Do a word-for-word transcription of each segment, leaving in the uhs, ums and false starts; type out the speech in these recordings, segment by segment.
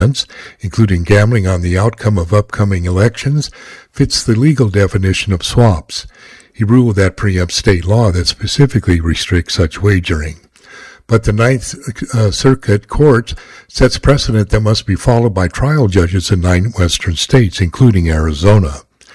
including gambling on the outcome of upcoming elections, fits the legal definition of swaps. He ruled that preempts state law that specifically restricts such wagering. But the Ninth uh, Circuit Court sets precedent that must be followed by trial judges in nine western states, including Arizona.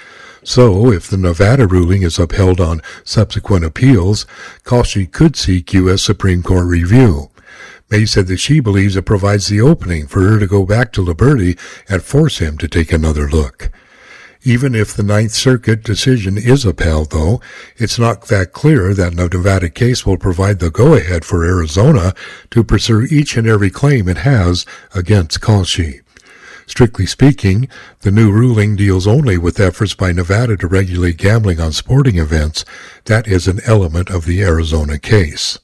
So, if the Nevada ruling is upheld on subsequent appeals, Kalshi could seek U S Supreme Court review. May said that she believes it provides the opening for her to go back to Liberty and force him to take another look. Even if the Ninth Circuit decision is upheld, though, it's not that clear that the Nevada case will provide the go-ahead for Arizona to pursue each and every claim it has against Kalshi. Strictly speaking, the new ruling deals only with efforts by Nevada to regulate gambling on sporting events. That is an element of the Arizona case.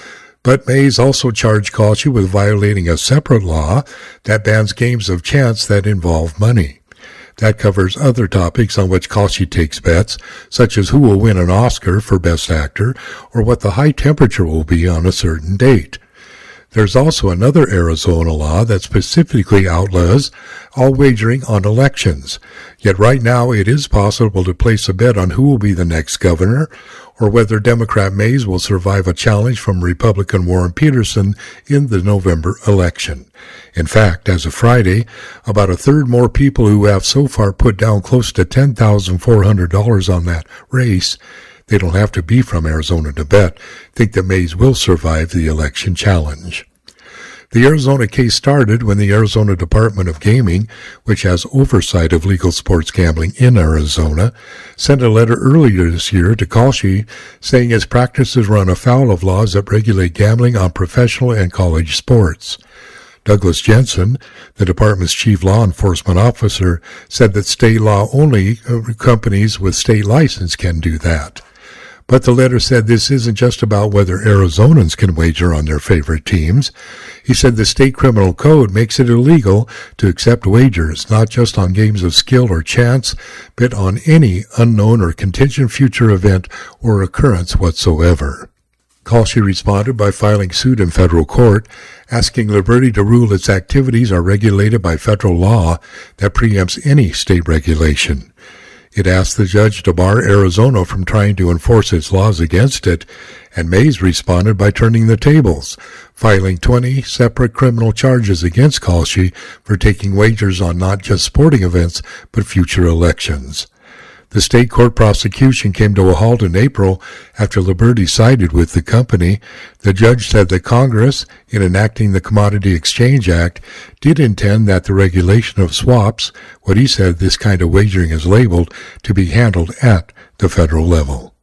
But Mays also charged Kalshi with violating a separate law that bans games of chance that involve money. That covers other topics on which Kalshi takes bets, such as who will win an Oscar for Best Actor or what the high temperature will be on a certain date. There's also another Arizona law that specifically outlaws all wagering on elections. Yet right now it is possible to place a bet on who will be the next governor or whether Democrat Mays will survive a challenge from Republican Warren Peterson in the November election. In fact, as of Friday, about a third more people who have so far put down close to ten thousand four hundred dollars on that race, they don't have to be from Arizona to bet, think that Mays will survive the election challenge. The Arizona case started when the Arizona Department of Gaming, which has oversight of legal sports gambling in Arizona, sent a letter earlier this year to Kalshi saying his practices run afoul of laws that regulate gambling on professional and college sports. Douglas Jensen, the department's chief law enforcement officer, said that state law only companies with state license can do that. But the letter said this isn't just about whether Arizonans can wager on their favorite teams. He said the state criminal code makes it illegal to accept wagers, not just on games of skill or chance, but on any unknown or contingent future event or occurrence whatsoever. Kalshi responded by filing suit in federal court, asking Liberty to rule its activities are regulated by federal law that preempts any state regulation. It asked the judge to bar Arizona from trying to enforce its laws against it, and Mays responded by turning the tables, filing twenty separate criminal charges against Kalshi for taking wagers on not just sporting events, but future elections. The state court prosecution came to a halt in April after Liberty sided with the company. The judge said that Congress, in enacting the Commodity Exchange Act, did intend that the regulation of swaps, what he said this kind of wagering is labeled, to be handled at the federal level.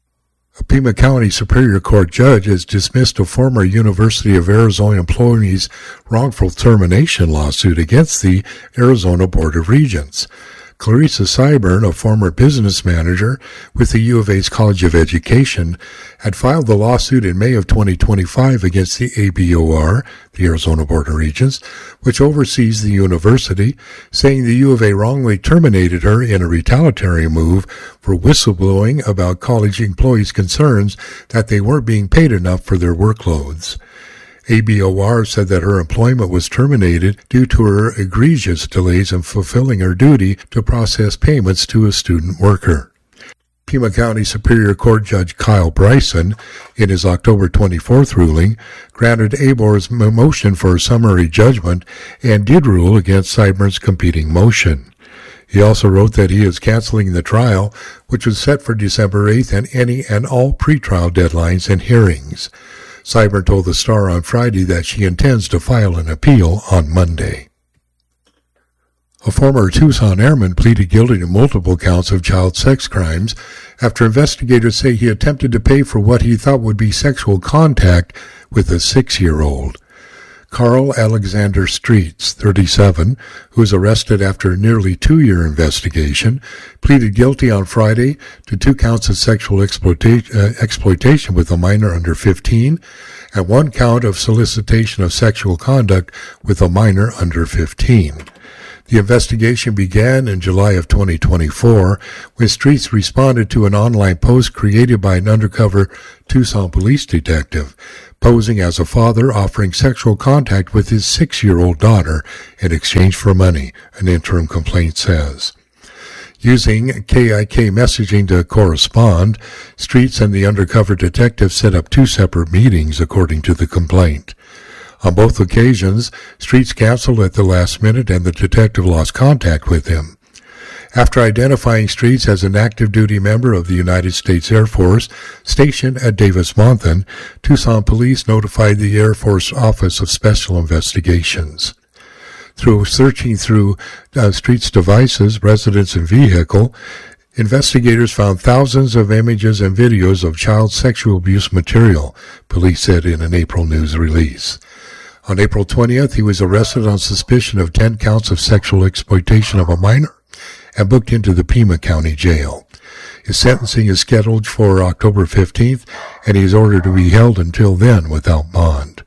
A Pima County Superior Court judge has dismissed a former University of Arizona employee's wrongful termination lawsuit against the Arizona Board of Regents. Clarissa Cyburn, a former business manager with the U of A's College of Education, had filed the lawsuit in May of twenty twenty-five against the A B O R, the Arizona Board of Regents, which oversees the university, saying the U of A wrongly terminated her in a retaliatory move for whistleblowing about college employees' concerns that they weren't being paid enough for their workloads. A B O R said that her employment was terminated due to her egregious delays in fulfilling her duty to process payments to a student worker. Pima County Superior Court Judge Kyle Bryson, in his October twenty-fourth ruling, granted A B O R's motion for a summary judgment and did rule against Cyburn's competing motion. He also wrote that he is canceling the trial, which was set for December eighth, and any and all pretrial deadlines and hearings. Cyburn told the Star on Friday that she intends to file an appeal on Monday. A former Tucson airman pleaded guilty to multiple counts of child sex crimes after investigators say he attempted to pay for what he thought would be sexual contact with a six-year-old. Carl Alexander Streets, thirty-seven, who was arrested after a nearly two-year investigation, pleaded guilty on Friday to two counts of sexual exploita- uh, exploitation with a minor under fifteen and one count of solicitation of sexual conduct with a minor under fifteen. The investigation began in July of twenty twenty-four when Streets responded to an online post created by an undercover Tucson police detective, posing as a father offering sexual contact with his six-year-old daughter in exchange for money, an interim complaint says. Using K I K messaging to correspond, Streets and the undercover detective set up two separate meetings, according to the complaint. On both occasions, Streets canceled at the last minute and the detective lost contact with him. After identifying Streets as an active duty member of the United States Air Force stationed at Davis-Monthan, Tucson police notified the Air Force Office of Special Investigations. Through searching through uh, Streets' devices, residence, and vehicle, investigators found thousands of images and videos of child sexual abuse material, police said in an April news release. On April twentieth, he was arrested on suspicion of ten counts of sexual exploitation of a minor and booked into the Pima County Jail. His sentencing is scheduled for October fifteenth, and he is ordered to be held until then without bond.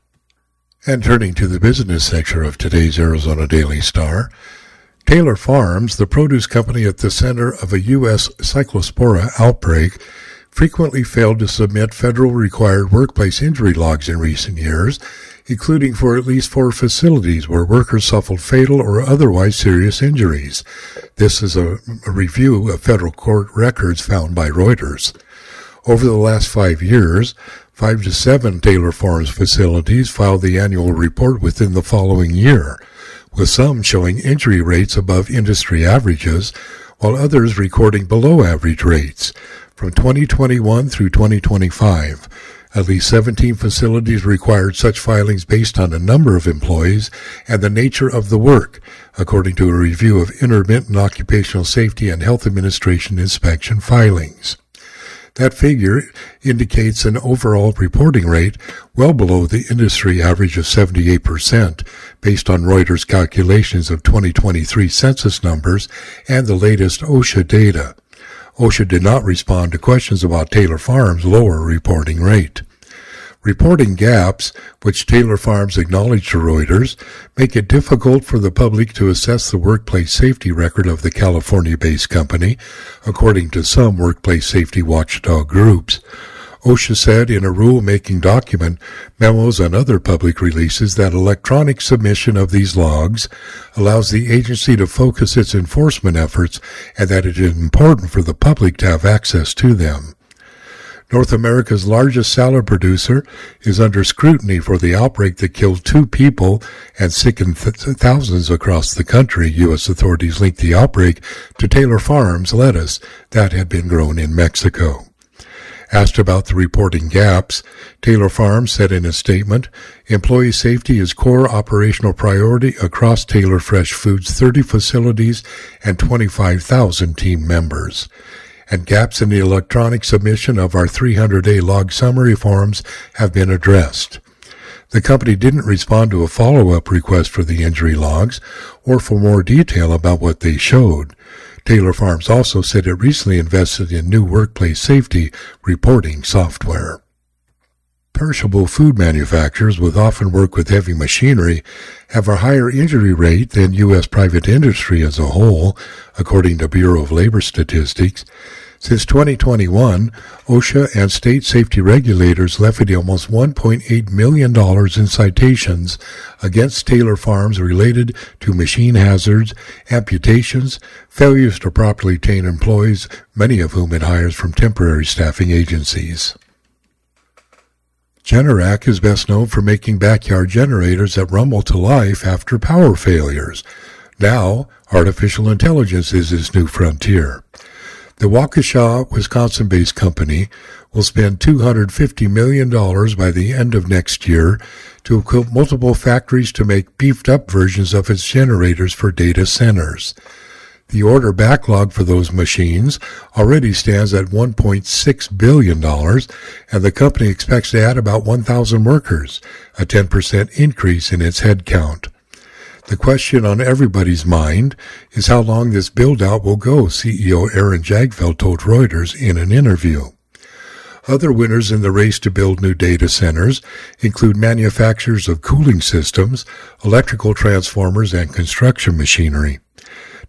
And turning to the business section of today's Arizona Daily Star, Taylor Farms, the produce company at the center of a U S cyclospora outbreak, frequently failed to submit federal required workplace injury logs in recent years, including for at least four facilities where workers suffered fatal or otherwise serious injuries. This is a, a review of federal court records found by Reuters. Over the last five years, five to seven Taylor Farms facilities filed the annual report within the following year, with some showing injury rates above industry averages, while others recording below average rates. From twenty twenty-one through twenty twenty-five, at least seventeen facilities required such filings based on the number of employees and the nature of the work, according to a review of Intermittent Occupational Safety and Health Administration inspection filings. That figure indicates an overall reporting rate well below the industry average of seventy-eight percent, based on Reuters' calculations of twenty twenty-three census numbers and the latest OSHA data. OSHA did not respond to questions about Taylor Farms' lower reporting rate. Reporting gaps, which Taylor Farms acknowledged to Reuters, make it difficult for the public to assess the workplace safety record of the California-based company, according to some workplace safety watchdog groups. OSHA said in a rule-making document, memos, and other public releases that electronic submission of these logs allows the agency to focus its enforcement efforts and that it is important for the public to have access to them. North America's largest salad producer is under scrutiny for the outbreak that killed two people and sickened th- thousands across the country. U S authorities linked the outbreak to Taylor Farms lettuce that had been grown in Mexico. Asked about the reporting gaps, Taylor Farms said in a statement, employee safety is core operational priority across Taylor Fresh Foods' thirty facilities and twenty-five thousand team members. And gaps in the electronic submission of our three hundred day log summary forms have been addressed. The company didn't respond to a follow-up request for the injury logs or for more detail about what they showed. Taylor Farms also said it recently invested in new workplace safety reporting software. Perishable food manufacturers, which often work with heavy machinery, have a higher injury rate than U S private industry as a whole, according to Bureau of Labor Statistics. Since twenty twenty-one, OSHA and state safety regulators levied almost one point eight million dollars in citations against Taylor Farms related to machine hazards, amputations, failures to properly train employees, many of whom it hires from temporary staffing agencies. Generac is best known for making backyard generators that rumble to life after power failures. Now, artificial intelligence is its new frontier. The Waukesha, Wisconsin-based company will spend two hundred fifty million dollars by the end of next year to equip multiple factories to make beefed-up versions of its generators for data centers. The order backlog for those machines already stands at one point six billion dollars, and the company expects to add about one thousand workers, a ten percent increase in its headcount. The question on everybody's mind is how long this build-out will go, C E O Aaron Jagdfeld told Reuters in an interview. Other winners in the race to build new data centers include manufacturers of cooling systems, electrical transformers, and construction machinery.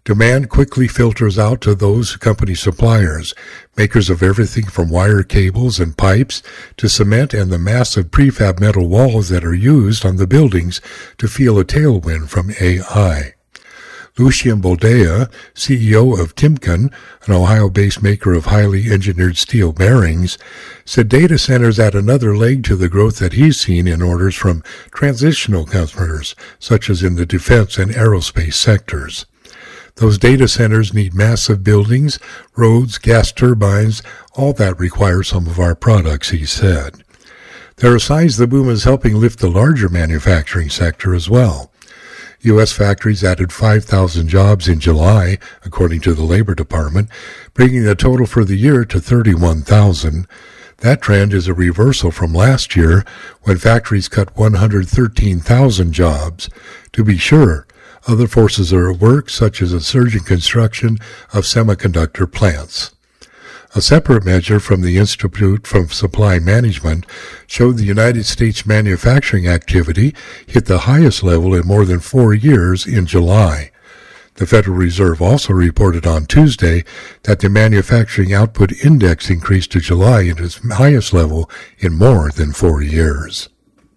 Demand quickly filters out to those company suppliers, makers of everything from wire cables and pipes to cement and the massive prefab metal walls that are used on the buildings to feel a tailwind from A I. Lucien Boldea, C E O of Timken, an Ohio-based maker of highly engineered steel bearings, said data centers add another leg to the growth that he's seen in orders from transitional customers, such as in the defense and aerospace sectors. Those data centers need massive buildings, roads, gas turbines, all that requires some of our products, he said. There are signs the boom is helping lift the larger manufacturing sector as well. U S factories added five thousand jobs in July, according to the Labor Department, bringing the total for the year to thirty-one thousand. That trend is a reversal from last year, when factories cut one hundred thirteen thousand jobs. To be sure, other forces are at work, such as a surge in construction of semiconductor plants. A separate measure from the Institute for Supply Management showed the United States manufacturing activity hit the highest level in more than four years in July. The Federal Reserve also reported on Tuesday that the Manufacturing Output Index increased to July at its highest level in more than four years.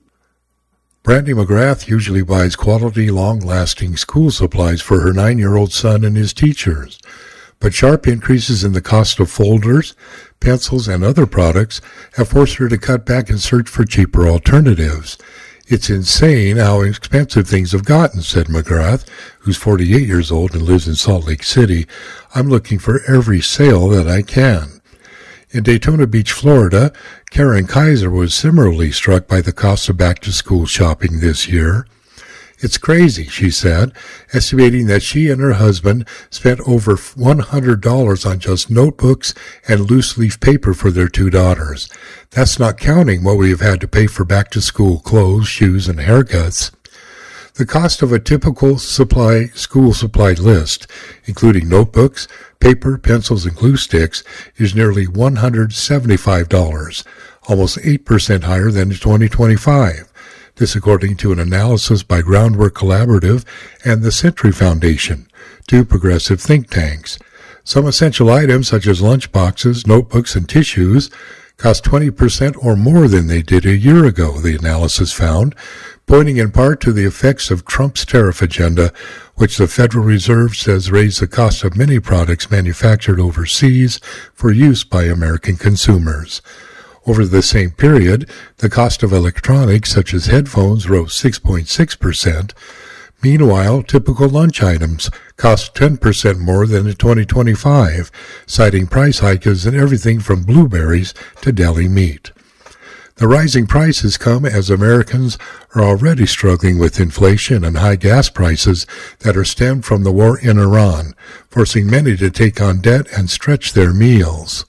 Brandy McGrath usually buys quality, long-lasting school supplies for her nine-year-old son and his teachers. But sharp increases in the cost of folders, pencils, and other products have forced her to cut back and search for cheaper alternatives. It's insane how expensive things have gotten, said McGrath, who's forty-eight years old and lives in Salt Lake City. I'm looking for every sale that I can. In Daytona Beach, Florida, Karen Kaiser was similarly struck by the cost of back-to-school shopping this year. It's crazy, she said, estimating that she and her husband spent over one hundred dollars on just notebooks and loose-leaf paper for their two daughters. That's not counting what we have had to pay for back-to-school clothes, shoes, and haircuts. The cost of a typical supply school supply list, including notebooks, paper, pencils, and glue sticks, is nearly one hundred seventy-five dollars, almost eight percent higher than in twenty twenty-five. This according to an analysis by Groundwork Collaborative and the Century Foundation, two progressive think tanks. Some essential items such as lunch boxes, notebooks, and tissues cost twenty percent or more than they did a year ago, the analysis found, pointing in part to the effects of Trump's tariff agenda, which the Federal Reserve says raised the cost of many products manufactured overseas for use by American consumers. Over the same period, the cost of electronics such as headphones rose six point six percent. Meanwhile, typical lunch items cost ten percent more than in twenty twenty-five, citing price hikes in everything from blueberries to deli meat. The rising prices come as Americans are already struggling with inflation and high gas prices that are stemmed from the war in Iran, forcing many to take on debt and stretch their meals.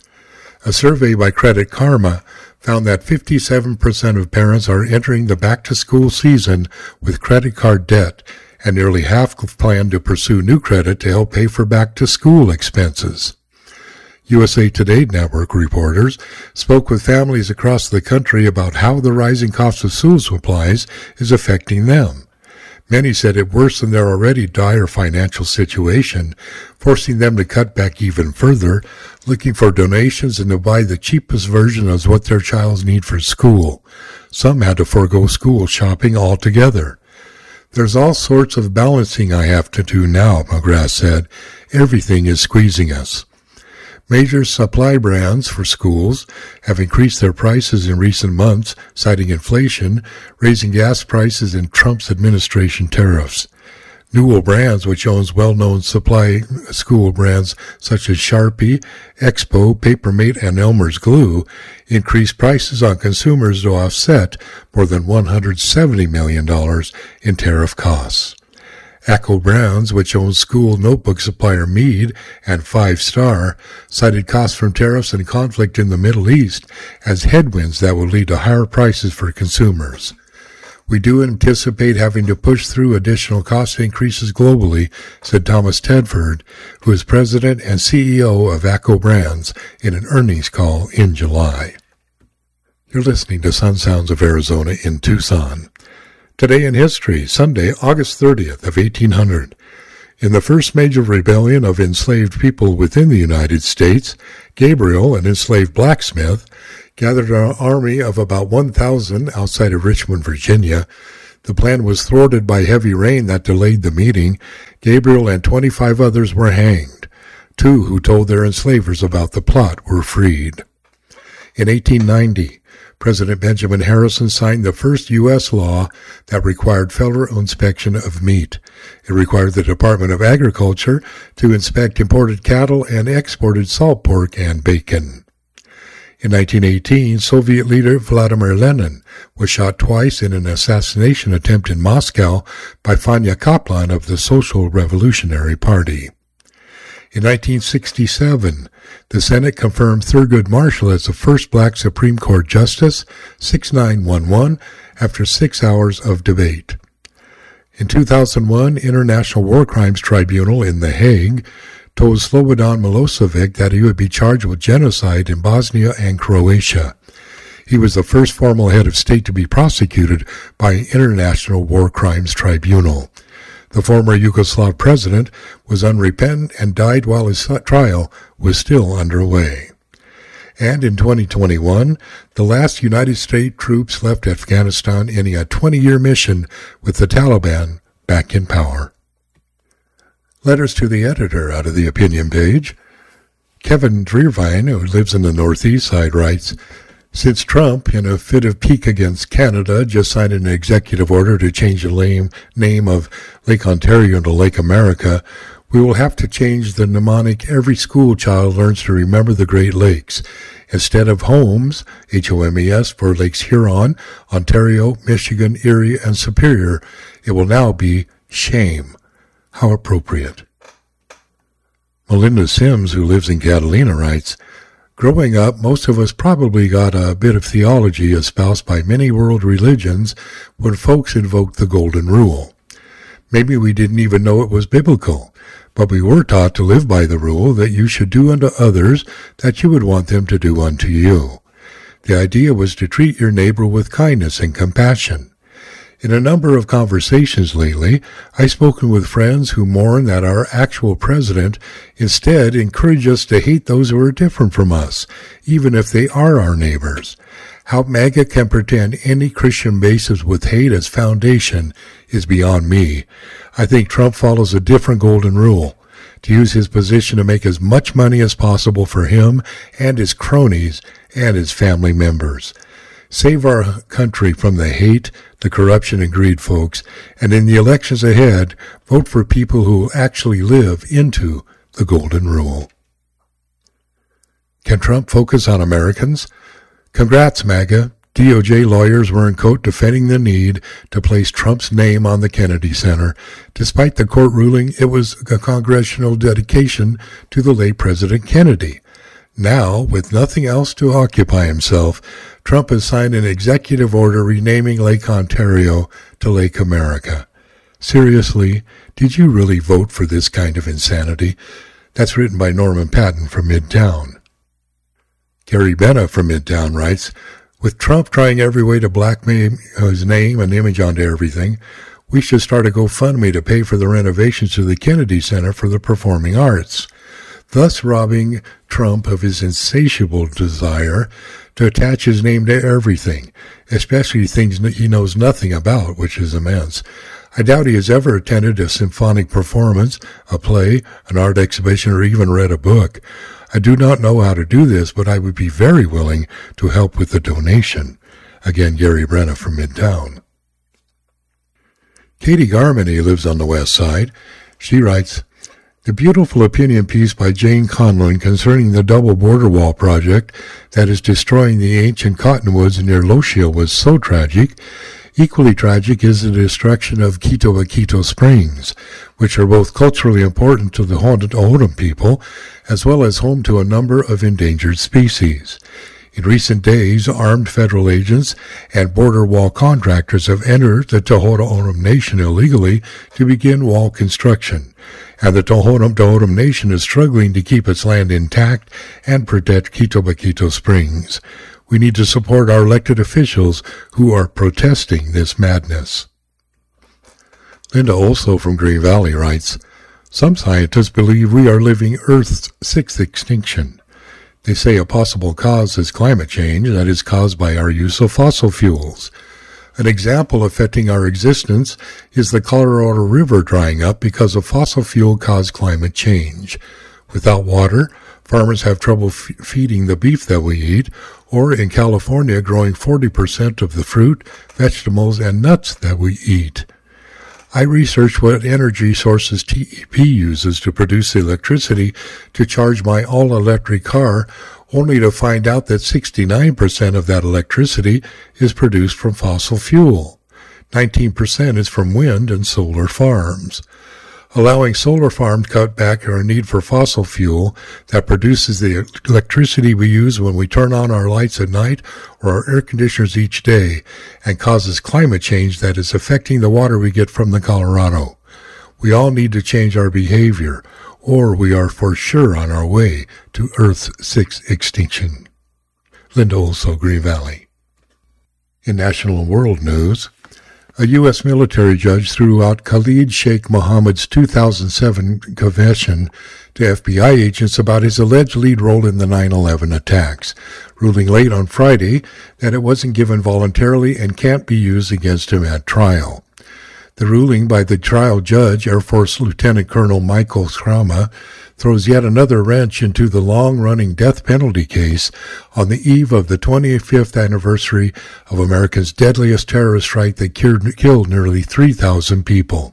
A survey by Credit Karma found that fifty-seven percent of parents are entering the back-to-school season with credit card debt, and nearly half plan to pursue new credit to help pay for back-to-school expenses. U S A Today Network reporters spoke with families across the country about how the rising cost of school supplies is affecting them. Many said it worsened their already dire financial situation, forcing them to cut back even further, looking for donations and to buy the cheapest version of what their child's need for school. Some had to forego school shopping altogether. There's all sorts of balancing I have to do now, McGrath said. Everything is squeezing us. Major supply brands for schools have increased their prices in recent months, citing inflation, raising gas prices, and Trump's administration tariffs. Newell Brands, which owns well-known supply school brands such as Sharpie, Expo, Papermate, and Elmer's Glue, increased prices on consumers to offset more than one hundred seventy million dollars in tariff costs. ACCO Brands, which owns school notebook supplier Mead and Five Star, cited costs from tariffs and conflict in the Middle East as headwinds that will lead to higher prices for consumers. We do anticipate having to push through additional cost increases globally, said Thomas Tedford, who is president and C E O of ACCO Brands, in an earnings call in July. You're listening to Sun Sounds of Arizona in Tucson. Today in history, Sunday, August thirtieth of eighteen hundred. In the first major rebellion of enslaved people within the United States, Gabriel, an enslaved blacksmith, gathered an army of about one thousand outside of Richmond, Virginia. The plan was thwarted by heavy rain that delayed the meeting. Gabriel and twenty-five others were hanged. Two who told their enslavers about the plot were freed. In eighteen ninety, President Benjamin Harrison signed the first U S law that required federal inspection of meat. It required the Department of Agriculture to inspect imported cattle and exported salt pork and bacon. In nineteen eighteen, Soviet leader Vladimir Lenin was shot twice in an assassination attempt in Moscow by Vanya Kaplan of the Social Revolutionary Party. In nineteen sixty-seven, the Senate confirmed Thurgood Marshall as the first black Supreme Court justice, six nine one one, after six hours of debate. In two thousand one, International War Crimes Tribunal in The Hague told Slobodan Milosevic that he would be charged with genocide in Bosnia and Croatia. He was the first formal head of state to be prosecuted by International War Crimes Tribunal. The former Yugoslav president was unrepentant and died while his trial was still underway. And in twenty twenty-one, the last United States troops left Afghanistan ending a twenty-year mission with the Taliban back in power. Letters to the editor out of the opinion page. Kevin Dreervine, who lives in the Northeast Side, writes, since Trump, in a fit of pique against Canada, just signed an executive order to change the name of Lake Ontario to Lake America, we will have to change the mnemonic every school child learns to remember the Great Lakes. Instead of HOMES, H O M E S, for Lakes Huron, Ontario, Michigan, Erie, and Superior, it will now be SHAME. How appropriate. Melinda Sims, who lives in Catalina, writes, growing up, most of us probably got a bit of theology espoused by many world religions when folks invoked the Golden Rule. Maybe we didn't even know it was biblical, but we were taught to live by the rule that you should do unto others that you would want them to do unto you. The idea was to treat your neighbor with kindness and compassion. In a number of conversations lately, I've spoken with friends who mourn that our actual president instead encouraged us to hate those who are different from us, even if they are our neighbors. How MAGA can pretend any Christian basis with hate as foundation is beyond me. I think Trump follows a different golden rule, to use his position to make as much money as possible for him and his cronies and his family members. Save our country from the hate, the corruption, and greed, folks, and in the elections ahead, vote for people who actually live into the Golden Rule. Can Trump focus on Americans? Congrats, MAGA. D O J lawyers were in court defending the need to place Trump's name on the Kennedy Center. Despite the court ruling, it was a congressional dedication to the late President Kennedy. Now, with nothing else to occupy himself, Trump has signed an executive order renaming Lake Ontario to Lake America. Seriously, did you really vote for this kind of insanity? That's written by Norman Patton from Midtown. Gary Benna from Midtown writes, with Trump trying every way to blackmail his name and image onto everything, we should start a GoFundMe to pay for the renovations to the Kennedy Center for the Performing Arts, thus robbing Trump of his insatiable desire to attach his name to everything, especially things that he knows nothing about, which is immense. I doubt he has ever attended a symphonic performance, a play, an art exhibition, or even read a book. I do not know how to do this, but I would be very willing to help with the donation. Again, Gary Brenna from Midtown. Katie Garmany lives on the west side. She writes, the beautiful opinion piece by Jane Conlon concerning the double border wall project that is destroying the ancient cottonwoods near Lochia was so tragic. Equally tragic is the destruction of Quito Vaquito Springs, which are both culturally important to the Tohono people, as well as home to a number of endangered species. In recent days, armed federal agents and border wall contractors have entered the Tohono O'odham Nation illegally to begin wall construction, and the Tohono O'odham Nation is struggling to keep its land intact and protect Quito Vaquito Springs. We need to support our elected officials who are protesting this madness. Linda Olso from Green Valley writes, Some scientists believe we are living Earth's sixth extinction. They say a possible cause is climate change that is caused by our use of fossil fuels. An example affecting our existence is the Colorado River drying up because of fossil fuel-caused climate change. Without water, farmers have trouble f- feeding the beef that we eat, or in California growing forty percent of the fruit, vegetables, and nuts that we eat. I researched what energy sources T E P uses to produce electricity to charge my all-electric car, only to find out that sixty-nine percent of that electricity is produced from fossil fuel. nineteen percent is from wind and solar farms. Allowing solar farms cut back our need for fossil fuel that produces the electricity we use when we turn on our lights at night or our air conditioners each day, and causes climate change that is affecting the water we get from the Colorado. We all need to change our behavior, or we are for sure on our way to Earth's sixth extinction. Linda Olso, Green Valley. In national and world news, a U S military judge threw out Khalid Sheikh Mohammed's two thousand seven confession to F B I agents about his alleged lead role in the nine eleven attacks, ruling late on Friday that it wasn't given voluntarily and can't be used against him at trial. The ruling by the trial judge, Air Force Lieutenant Colonel Michael Shrama, throws yet another wrench into the long-running death penalty case on the eve of the twenty-fifth anniversary of America's deadliest terrorist strike that killed nearly three thousand people.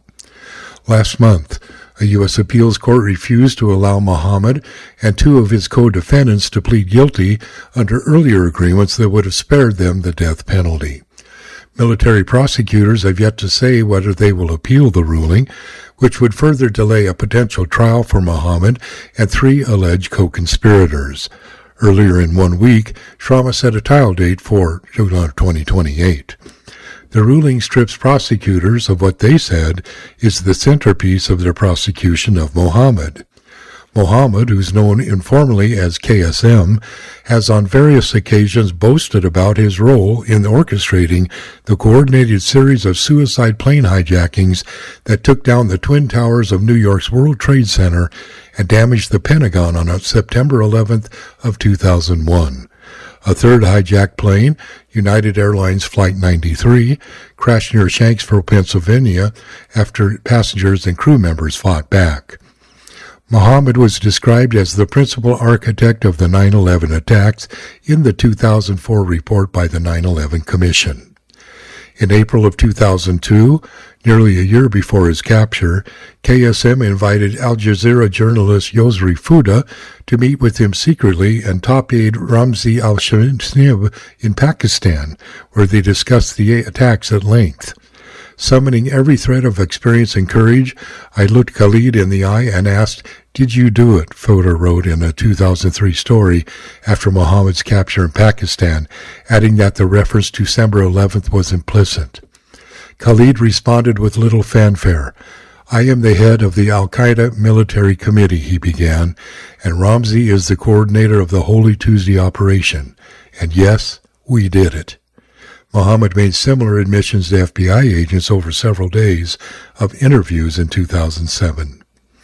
Last month, a U S appeals court refused to allow Mohammed and two of his co-defendants to plead guilty under earlier agreements that would have spared them the death penalty. Military prosecutors have yet to say whether they will appeal the ruling, which would further delay a potential trial for Mohammed and three alleged co-conspirators. Earlier in one week, Shrama set a trial date for July twenty twenty-eight. The ruling strips prosecutors of what they said is the centerpiece of their prosecution of Mohammed. Mohammed, who's known informally as K S M, has on various occasions boasted about his role in orchestrating the coordinated series of suicide plane hijackings that took down the Twin Towers of New York's World Trade Center and damaged the Pentagon on September eleventh of two thousand one. A third hijacked plane, United Airlines Flight ninety-three, crashed near Shanksville, Pennsylvania, after passengers and crew members fought back. Mohammed was described as the principal architect of the nine eleven attacks in the two thousand four report by the nine eleven Commission. In April of two thousand two, nearly a year before his capture, K S M invited Al Jazeera journalist Yusri Fouda to meet with him secretly and top aide Ramzi al-Shamsnib in Pakistan, where they discussed the attacks at length. Summoning every thread of experience and courage, I looked Khalid in the eye and asked, "Did you do it?" Fouda wrote in a two thousand three story after Mohammed's capture in Pakistan, adding that the reference to December eleventh was implicit. Khalid responded with little fanfare. "I am the head of the Al-Qaeda Military Committee," he began, "and Ramzi is the coordinator of the Holy Tuesday operation. And yes, we did it." Mohammed made similar admissions to F B I agents over several days of interviews in two thousand seven.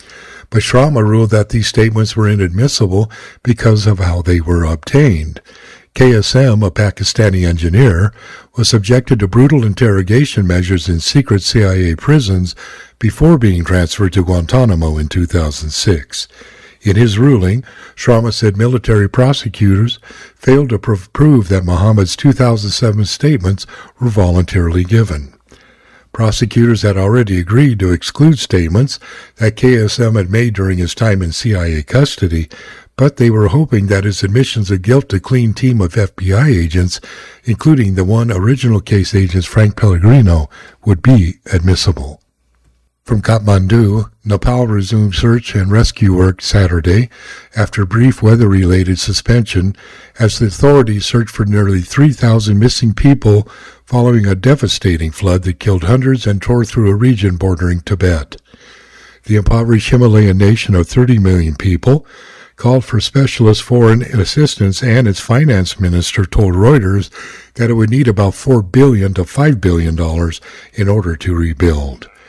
But Shrama ruled that these statements were inadmissible because of how they were obtained. K S M, a Pakistani engineer, was subjected to brutal interrogation measures in secret C I A prisons before being transferred to Guantanamo in two thousand six. In his ruling, Shrama said military prosecutors failed to pr- prove that Mohammed's two thousand seven statements were voluntarily given. Prosecutors had already agreed to exclude statements that K S M had made during his time in C I A custody, but they were hoping that his admissions of guilt to a clean team of F B I agents, including the one original case agent Frank Pellegrino, would be admissible. From Kathmandu, Nepal resumed search and rescue work Saturday after brief weather-related suspension as the authorities searched for nearly three thousand missing people following a devastating flood that killed hundreds and tore through a region bordering Tibet. The impoverished Himalayan nation of thirty million people called for specialist foreign assistance, and its finance minister told Reuters that it would need about four billion dollars to five billion dollars in order to rebuild.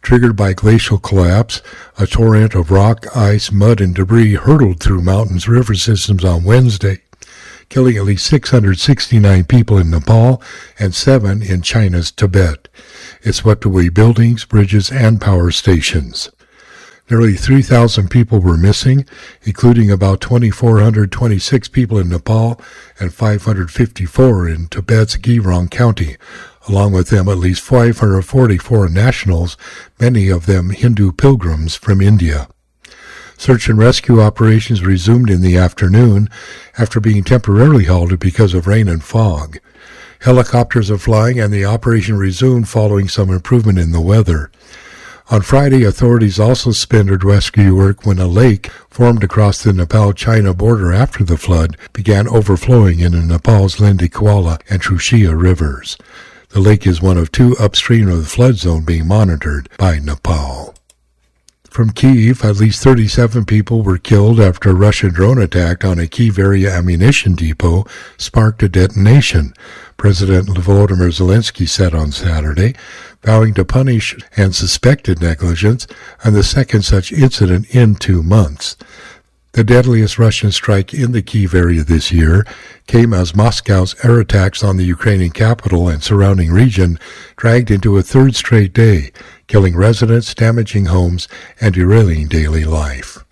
triggered by glacial collapse. A torrent of rock, ice, mud, and debris hurtled through mountains river systems on Wednesday, killing at least six hundred sixty-nine people in Nepal and seven in China's Tibet. It swept away buildings, bridges, and power stations. Nearly three thousand people were missing, including about two thousand four hundred twenty-six people in Nepal and five hundred fifty-four in Tibet's Gyeongsang County. Along with them, at least five hundred forty-four nationals, many of them Hindu pilgrims from India. Search and rescue operations resumed in the afternoon after being temporarily halted because of rain and fog. Helicopters are flying and the operation resumed following some improvement in the weather. On Friday, authorities also suspended rescue work when a lake formed across the Nepal-China border after the flood began overflowing into Nepal's Lendikuala and Trushia rivers. The lake is one of two upstream of the flood zone being monitored by Nepal. From Kyiv, at least thirty-seven people were killed after a Russian drone attack on a Kyiv area ammunition depot sparked a detonation, President Volodymyr Zelensky said on Saturday, vowing to punish and suspected negligence on the second such incident in two months. The deadliest Russian strike in the Kyiv area this year came as Moscow's air attacks on the Ukrainian capital and surrounding region dragged into a third straight day, killing residents, damaging homes, and derailing daily life.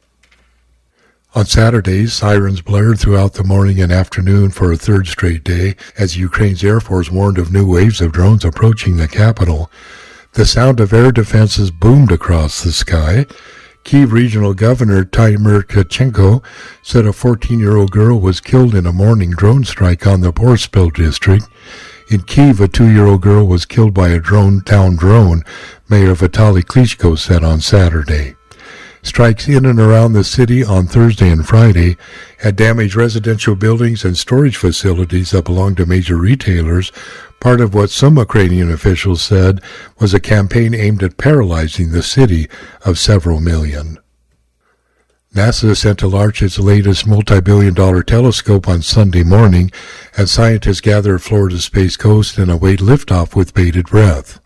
On Saturdays, sirens blared throughout the morning and afternoon for a third straight day as Ukraine's Air Force warned of new waves of drones approaching the capital. The sound of air defenses boomed across the sky. Kyiv Regional Governor Timur Tkachenko said a fourteen-year-old girl was killed in a morning drone strike on the Boryspil district. In Kyiv, a two-year-old girl was killed by a drone-down drone, Mayor Vitaly Klitschko said on Saturday. Strikes in and around the city on Thursday and Friday had damaged residential buildings and storage facilities that belong to major retailers, part of what some Ukrainian officials said was a campaign aimed at paralyzing the city of several million. NASA sent to launch its latest multi-billion dollar telescope on Sunday morning as scientists gather at Florida's Space Coast and await liftoff with bated breath.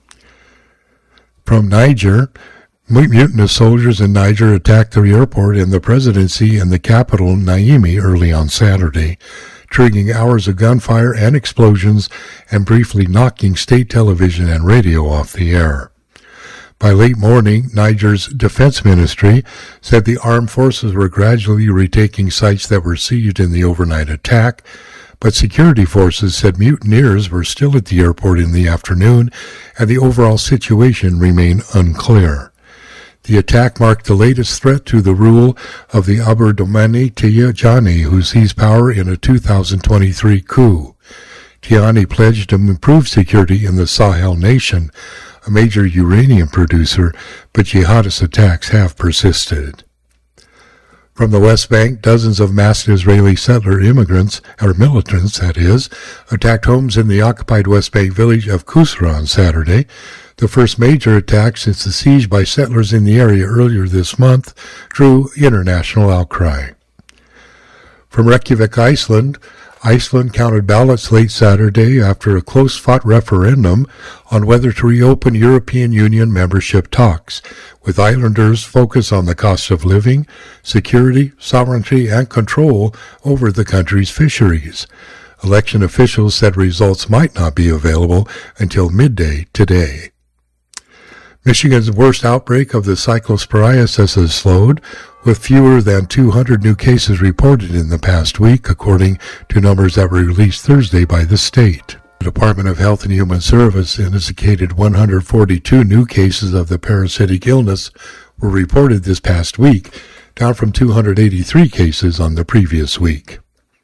From Niger, mutinous soldiers in Niger attacked the airport and the presidency in the capital, Niamey, early on Saturday, triggering hours of gunfire and explosions and briefly knocking state television and radio off the air. By late morning, Niger's defense ministry said the armed forces were gradually retaking sites that were seized in the overnight attack, but security forces said mutineers were still at the airport in the afternoon and the overall situation remained unclear. The attack marked the latest threat to the rule of the Abdurrahmane Tijani, who seized power in a two thousand twenty-three coup. Tijani pledged to improve security in the Sahel nation, a major uranium producer, but jihadist attacks have persisted. From the West Bank, dozens of masked Israeli settler immigrants, or militants that is, attacked homes in the occupied West Bank village of Kusra on Saturday, the first major attack since the siege by settlers in the area earlier this month drew international outcry. From Reykjavik, Iceland, Iceland counted ballots late Saturday after a close-fought referendum on whether to reopen European Union membership talks, with islanders focused on the cost of living, security, sovereignty, and control over the country's fisheries. Election officials said results might not be available until midday today. Michigan's worst outbreak of the cyclosporiasis has slowed, with fewer than two hundred new cases reported in the past week, according to numbers that were released Thursday by the state. The Department of Health and Human Services indicated one hundred forty-two new cases of the parasitic illness were reported this past week, down from two hundred eighty-three cases on the previous week.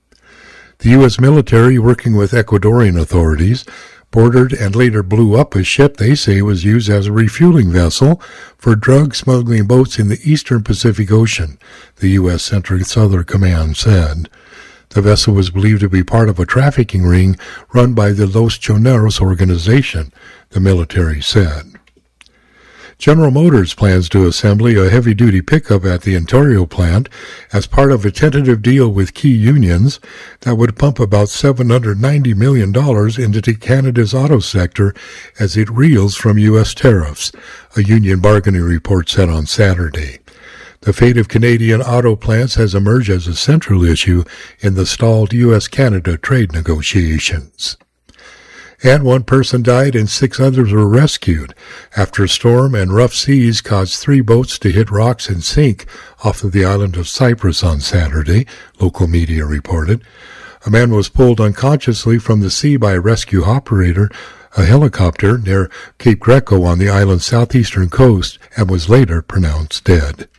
The U S military, working with Ecuadorian authorities, boarded and later blew up a ship they say was used as a refueling vessel for drug smuggling boats in the eastern Pacific Ocean, the U S Central Southern Command said. The vessel was believed to be part of a trafficking ring run by the Los Choneros organization, the military said. General Motors plans to assemble a heavy-duty pickup at the Ontario plant as part of a tentative deal with key unions that would pump about seven hundred ninety million dollars into Canada's auto sector as it reels from U S tariffs, a union bargaining report said on Saturday. The fate of Canadian auto plants has emerged as a central issue in the stalled U S Canada trade negotiations. And one person died and six others were rescued after a storm and rough seas caused three boats to hit rocks and sink off of the island of Cyprus on Saturday, local media reported. A man was pulled unconsciously from the sea by a rescue operator, a helicopter near Cape Greco on the island's southeastern coast, and was later pronounced dead.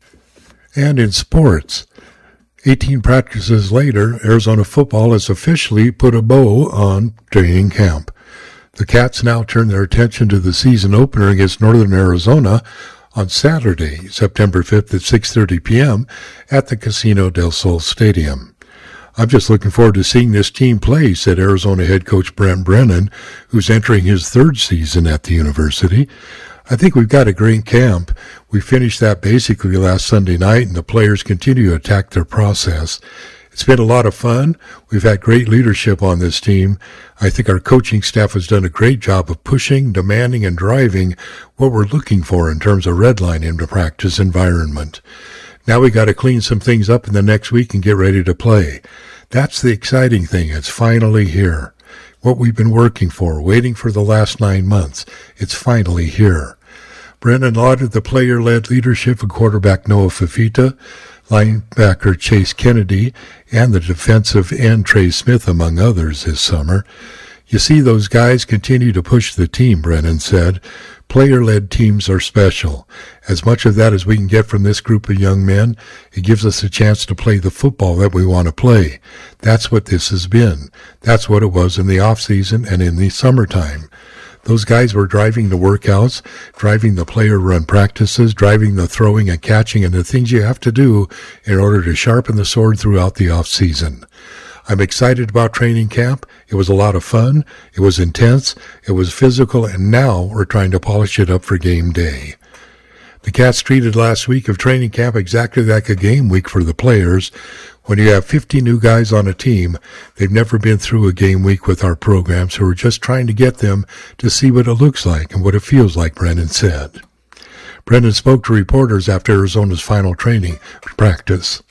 And in sports, eighteen practices later, Arizona football has officially put a bow on training camp. The Cats now turn their attention to the season opener against Northern Arizona on Saturday, September fifth at six thirty p.m. at the Casino del Sol Stadium. I'm just looking forward to seeing this team play, said Arizona head coach Brent Brennan, who's entering his third season at the university. I think we've got a great camp. We finished that basically last Sunday night, and the players continue to attack their process. It's been a lot of fun. We've had great leadership on this team. I think our coaching staff has done a great job of pushing, demanding, and driving what we're looking for in terms of redlining the practice environment. Now we got to clean some things up in the next week and get ready to play. That's the exciting thing. It's finally here. What we've been working for, waiting for the last nine months. It's finally here. Brennan lauded the player-led leadership of quarterback Noah Fifita, linebacker Chase Kennedy, and the defensive end Trey Smith, among others, this summer. You see, those guys continue to push the team, Brennan said. Player-led teams are special. As much of that as we can get from this group of young men, it gives us a chance to play the football that we want to play. That's what this has been. That's what it was in the off-season and in the summertime. Those guys were driving the workouts, driving the player-run practices, driving the throwing and catching and the things you have to do in order to sharpen the sword throughout the off-season. I'm excited about training camp. It was a lot of fun. It was intense. It was physical, and now we're trying to polish it up for game day. The Cats treated last week of training camp exactly like a game week for the players. When you have fifty new guys on a team, they've never been through a game week with our program, so we're just trying to get them to see what it looks like and what it feels like, Brennan said. Brennan spoke to reporters after Arizona's final training practice.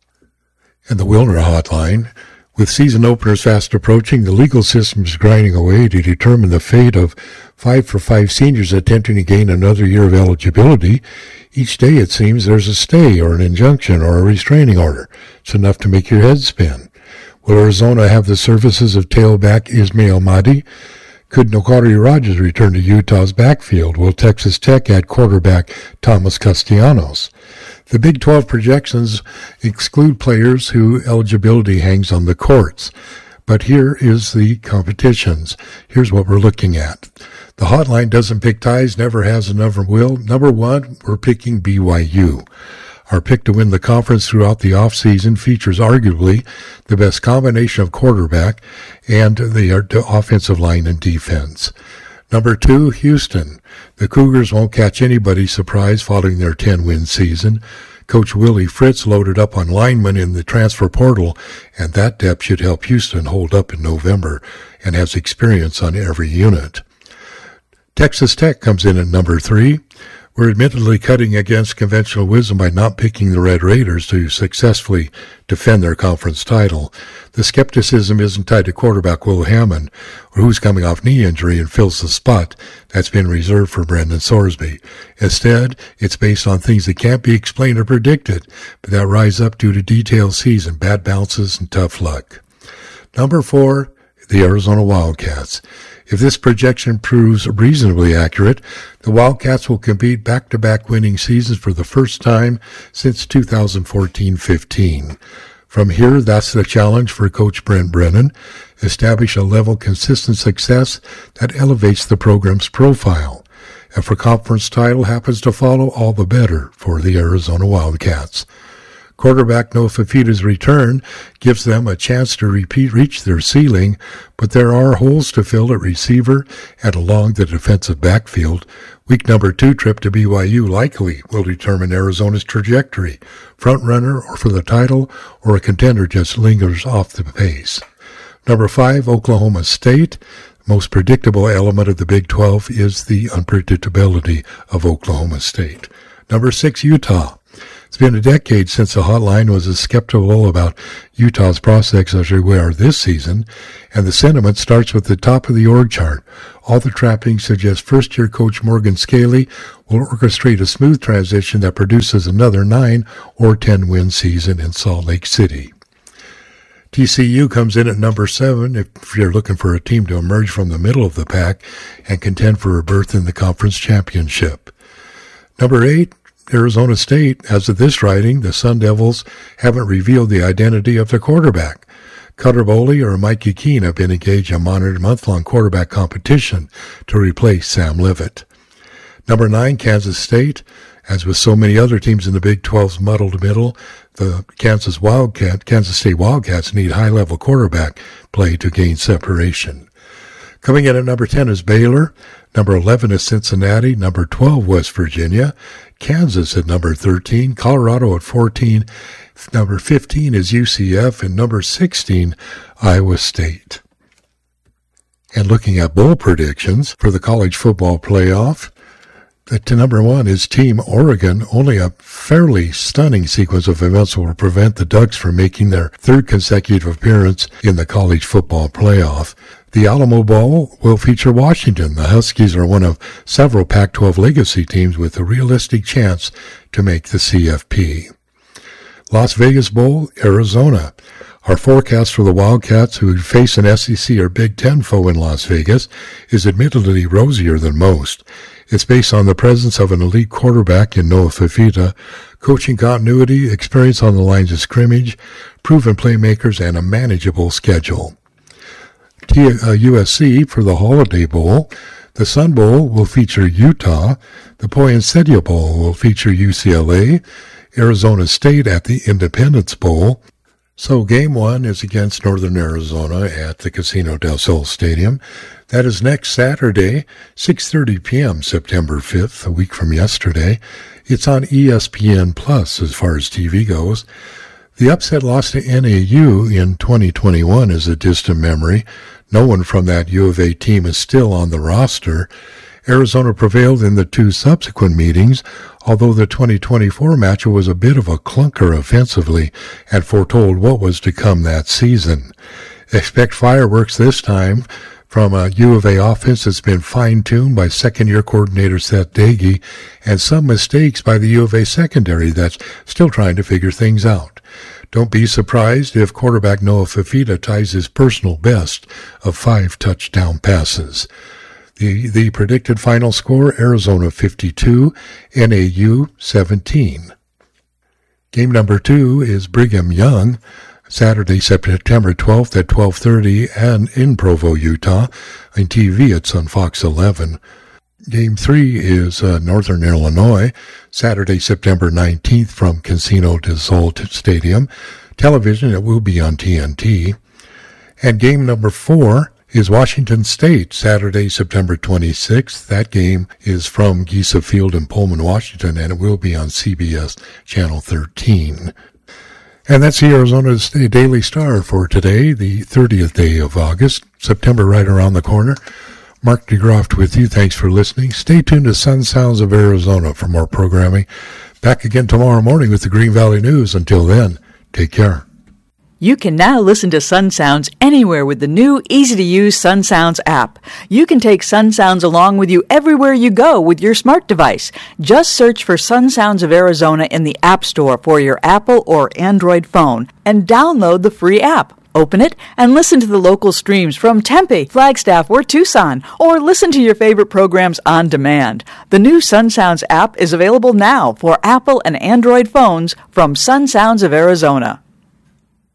And the Wilner Hotline. With season openers fast approaching, the legal system is grinding away to determine the fate of five for five seniors attempting to gain another year of eligibility. Each day, it seems, there's a stay or an injunction or a restraining order. It's enough to make your head spin. Will Arizona have the services of tailback Ismail Mahdi? Could Nokari Rogers return to Utah's backfield? Will Texas Tech add quarterback Thomas Castellanos? The Big twelve projections exclude players whose eligibility hangs on the courts. But here is the competitions. Here's what we're looking at. The hotline doesn't pick ties, never has and never will. Number one, we're picking B Y U. Our pick to win the conference throughout the offseason features arguably the best combination of quarterback and the offensive line and defense. Number two, Houston. The Cougars won't catch anybody's surprise following their ten-win season. Coach Willie Fritz loaded up on linemen in the transfer portal, and that depth should help Houston hold up in November and has experience on every unit. Texas Tech comes in at number three. We're admittedly cutting against conventional wisdom by not picking the Red Raiders to successfully defend their conference title. The skepticism isn't tied to quarterback Will Hammond, or who's coming off knee injury and fills the spot that's been reserved for Brendan Sorsby. Instead, it's based on things that can't be explained or predicted, but that rise up due to detailed season, bad bounces, and tough luck. Number four, the Arizona Wildcats. If this projection proves reasonably accurate, the Wildcats will compete back-to-back winning seasons for the first time since two thousand fourteen fifteen. From here, that's the challenge for Coach Brent Brennan. Establish a level consistent success that elevates the program's profile. If a conference title happens to follow, all the better for the Arizona Wildcats. Quarterback Noah Fifita's return gives them a chance to repeat reach their ceiling, but there are holes to fill at receiver and along the defensive backfield. Week number two trip to B Y U likely will determine Arizona's trajectory. Front runner or for the title, or a contender just lingers off the pace. Number five, Oklahoma State. Most predictable element of the Big twelve is the unpredictability of Oklahoma State. Number six, Utah. It's been a decade since the hotline was as skeptical about Utah's prospects as we are this season, and the sentiment starts with the top of the org chart. All the trappings suggest first-year coach Morgan Scaley will orchestrate a smooth transition that produces another nine or ten win season in Salt Lake City. T C U comes in at number seven if you're looking for a team to emerge from the middle of the pack and contend for a berth in the conference championship. Number eight, Arizona State. As of this writing, the Sun Devils haven't revealed the identity of their quarterback. Cutter Boley or Mikey Keene have been engaged in a monitored month-long quarterback competition to replace Sam Leavitt. Number nine, Kansas State. As with so many other teams in the Big twelve's muddled middle, the Kansas Wildcat, Kansas State Wildcats need high-level quarterback play to gain separation. Coming in at number ten is Baylor. Number eleven is Cincinnati. Number twelve, West Virginia. Kansas at number thirteen. Colorado at fourteen. Number fifteen is U C F. And number sixteen, Iowa State. And looking at bowl predictions for the college football playoff, to number one is Team Oregon. Only a fairly stunning sequence of events will prevent the Ducks from making their third consecutive appearance in the college football playoff. The Alamo Bowl will feature Washington. The Huskies are one of several Pac twelve legacy teams with a realistic chance to make the C F P. Las Vegas Bowl, Arizona. Our forecast for the Wildcats, who face an S E C or Big Ten foe in Las Vegas, is admittedly rosier than most. It's based on the presence of an elite quarterback in Noah Fifita, coaching continuity, experience on the lines of scrimmage, proven playmakers, and a manageable schedule. T- uh, U S C for the Holiday Bowl. The Sun Bowl will feature Utah. The Poinsettia Bowl will feature U C L A. Arizona State at the Independence Bowl. So game one is against Northern Arizona at the Casino del Sol Stadium. That is next Saturday, six thirty p.m., September fifth, a week from yesterday. It's on E S P N Plus as far as T V goes. The upset loss to N A U in twenty twenty-one is a distant memory. No one from that U of A team is still on the roster. Arizona prevailed in the two subsequent meetings, although the twenty twenty-four matchup was a bit of a clunker offensively and foretold what was to come that season. Expect fireworks this time from a U of A offense that's been fine-tuned by second-year coordinator Seth Dagey, and some mistakes by the U of A secondary that's still trying to figure things out. Don't be surprised if quarterback Noah Fifita ties his personal best of five touchdown passes. The, the predicted final score, Arizona fifty-two, N A U seventeen. Game number two is Brigham Young, Saturday, September twelfth at twelve thirty, and in Provo, Utah. On T V, it's on Fox eleven. Game three is uh, Northern Illinois, Saturday, September nineteenth from Casino del Sol Stadium. Television, it will be on T N T. And game number four is Washington State, Saturday, September twenty-sixth. That game is from Giesa Field in Pullman, Washington, and it will be on C B S Channel thirteen. And that's the Arizona State Daily Star for today, the thirtieth day of August. September right around the corner. Mark DeGroft with you. Thanks for listening. Stay tuned to Sun Sounds of Arizona for more programming. Back again tomorrow morning with the Green Valley News. Until then, take care. You can now listen to Sun Sounds anywhere with the new, easy-to-use Sun Sounds app. You can take Sun Sounds along with you everywhere you go with your smart device. Just search for Sun Sounds of Arizona in the App Store for your Apple or Android phone and download the free app. Open it and listen to the local streams from Tempe, Flagstaff, or Tucson, or listen to your favorite programs on demand. The new Sun Sounds app is available now for Apple and Android phones from Sun Sounds of Arizona.